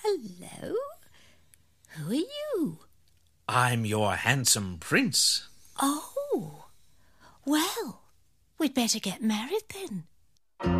Hello? Who are you? I'm your handsome prince. Oh, well, we'd better get married then.